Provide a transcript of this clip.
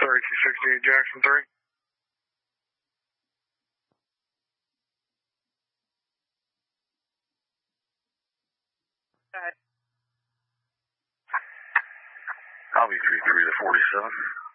3268 Jackson 3. I'll be 33 to 47.